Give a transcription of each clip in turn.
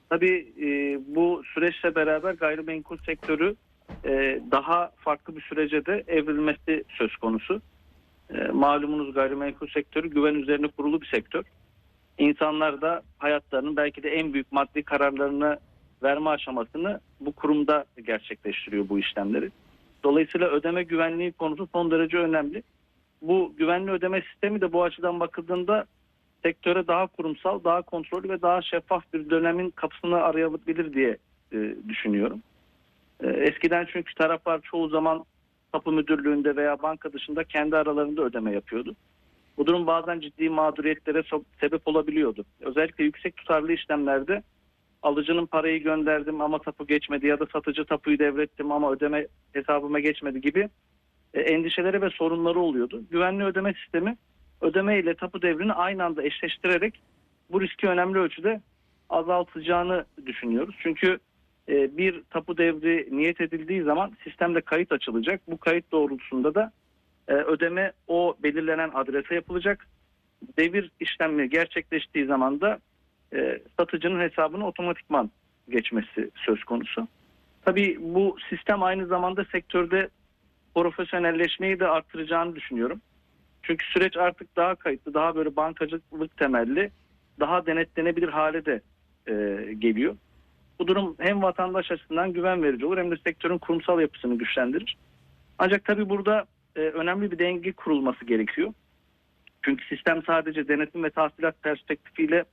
Tabii bu süreçle beraber gayrimenkul sektörü daha farklı bir sürece de evrilmesi söz konusu. Malumunuz gayrimenkul sektörü güven üzerine kurulu bir sektör. İnsanlar da hayatlarının belki de en büyük maddi kararlarını verme aşamasını bu kurumda gerçekleştiriyor bu işlemleri. Dolayısıyla ödeme güvenliği konusu son derece önemli. Bu güvenli ödeme sistemi de bu açıdan bakıldığında sektöre daha kurumsal, daha kontrollü ve daha şeffaf bir dönemin kapısını arayabilir diye düşünüyorum. Eskiden çünkü taraflar çoğu zaman tapu müdürlüğünde veya banka dışında kendi aralarında ödeme yapıyordu. Bu durum bazen ciddi mağduriyetlere sebep olabiliyordu. Özellikle yüksek tutarlı işlemlerde alıcının parayı gönderdim ama tapu geçmedi ya da satıcı tapuyu devrettim ama ödeme hesabıma geçmedi gibi endişeleri ve sorunları oluyordu. Güvenli ödeme sistemi ödeme ile tapu devrini aynı anda eşleştirerek bu riski önemli ölçüde azaltacağını düşünüyoruz. Çünkü bir tapu devri niyet edildiği zaman sistemde kayıt açılacak. Bu kayıt doğrultusunda da ödeme o belirlenen adrese yapılacak. Devir işlemi gerçekleştiği zaman da satıcının hesabına otomatikman geçmesi söz konusu. Tabii bu sistem aynı zamanda sektörde profesyonelleşmeyi de arttıracağını düşünüyorum. Çünkü süreç artık daha kayıtlı, daha böyle bankacılık temelli, daha denetlenebilir hale de geliyor. Bu durum hem vatandaş açısından güven verici olur hem de sektörün kurumsal yapısını güçlendirir. Ancak tabii burada önemli bir denge kurulması gerekiyor. Çünkü sistem sadece denetim ve tahsilat perspektifiyle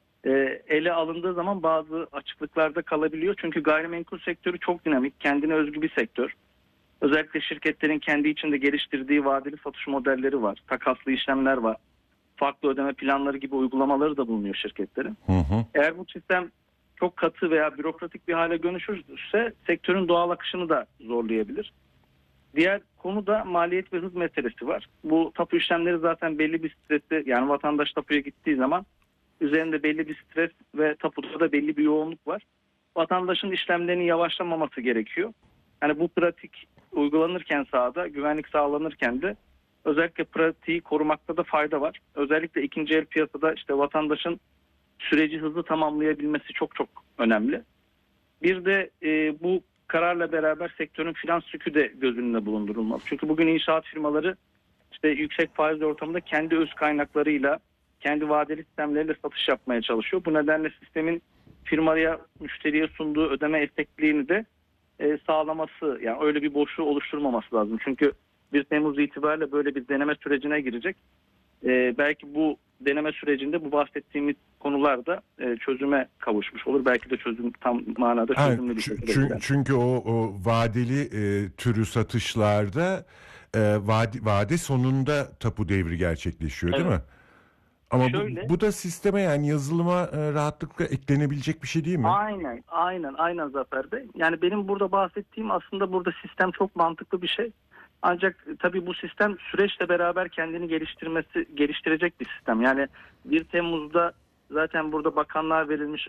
ele alındığı zaman bazı açıklıklarda kalabiliyor. Çünkü gayrimenkul sektörü çok dinamik, kendine özgü bir sektör. Özellikle şirketlerin kendi içinde geliştirdiği vadeli satış modelleri var, takaslı işlemler var, farklı ödeme planları gibi uygulamaları da bulunuyor şirketlerin. Hı hı. Eğer bu sistem çok katı veya bürokratik bir hale dönüşürse sektörün doğal akışını da zorlayabilir. Diğer konu da maliyet ve hız meselesi var. Bu tapu işlemleri zaten belli bir stresi, yani vatandaş tapuya gittiği zaman üzerinde belli bir stres ve tapuda da belli bir yoğunluk var. Vatandaşın işlemlerinin yavaşlamaması gerekiyor. Yani bu pratik uygulanırken sahada, güvenlik sağlanırken de özellikle pratiği korumakta da fayda var. Özellikle ikinci el piyasada işte vatandaşın süreci hızlı tamamlayabilmesi çok çok önemli. Bir de bu kararla beraber sektörün finans yükü de göz önünde bulundurulmalı. Çünkü bugün inşaat firmaları işte yüksek faiz ortamında kendi öz kaynaklarıyla, kendi vadeli sistemleriyle satış yapmaya çalışıyor. Bu nedenle sistemin firmaya, müşteriye sunduğu ödeme esnekliğini de sağlaması, yani öyle bir boşluğu oluşturmaması lazım. Çünkü 1 Temmuz itibariyle böyle bir deneme sürecine girecek. Belki bu deneme sürecinde bu bahsettiğimiz konular da çözüme kavuşmuş olur. Belki de çözüm tam manada çözümlü bir şekilde. Çünkü o vadeli türü satışlarda vade sonunda tapu devri gerçekleşiyor, değil Evet. mi? Ama Şöyle, bu da sisteme, yani yazılıma rahatlıkla eklenebilecek bir şey değil mi? aynen Zafer Bey. Yani benim burada bahsettiğim aslında burada sistem çok mantıklı bir şey. Ancak tabii bu sistem süreçle beraber kendini geliştirecek bir sistem. Yani 1 Temmuz'da zaten burada bakanlığa verilmiş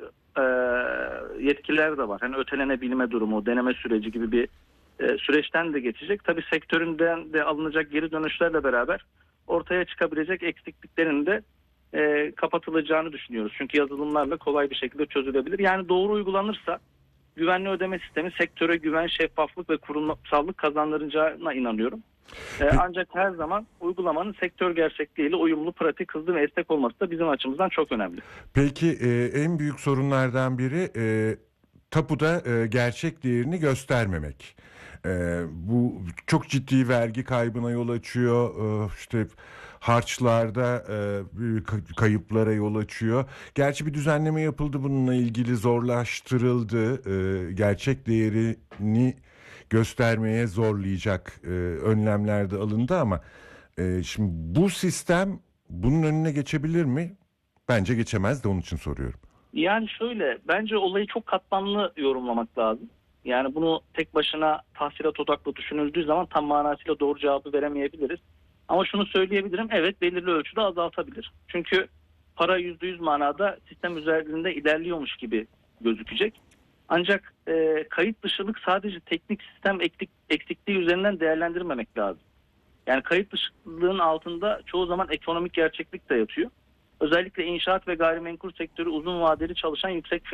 yetkiler de var. Hani ötelenebilme durumu, deneme süreci gibi bir süreçten de geçecek. Tabii sektöründen de alınacak geri dönüşlerle beraber ortaya çıkabilecek eksikliklerin de kapatılacağını düşünüyoruz. Çünkü yazılımlarla kolay bir şekilde çözülebilir. Yani doğru uygulanırsa güvenli ödeme sistemi sektöre güven, şeffaflık ve kurumsallık kazandıracağına inanıyorum. Ancak her zaman uygulamanın sektör gerçekliğiyle uyumlu, pratik, hızlı ve esnek olması da bizim açımızdan çok önemli. Peki en büyük sorunlardan biri tapuda gerçek değerini göstermemek. Bu çok ciddi vergi kaybına yol açıyor. İşte harçlarda kayıplara yol açıyor. Gerçi bir düzenleme yapıldı bununla ilgili, zorlaştırıldı. Gerçek değerini göstermeye zorlayacak önlemler de alındı ama şimdi bu sistem bunun önüne geçebilir mi? Bence geçemez de onun için soruyorum. Yani şöyle, bence olayı çok katmanlı yorumlamak lazım. Yani bunu tek başına tahsilat odaklı düşünüldüğü zaman tam manasıyla doğru cevabı veremeyebiliriz. Ama şunu söyleyebilirim, evet belirli ölçüde azaltabilir. Çünkü para %100 manada sistem üzerinde ilerliyormuş gibi gözükecek. Ancak kayıt dışılık sadece teknik sistem eksikliği üzerinden değerlendirmemek lazım. Yani kayıt dışılığın altında çoğu zaman ekonomik gerçeklik de yatıyor. Özellikle inşaat ve gayrimenkul sektörü uzun vadeli çalışan yüksek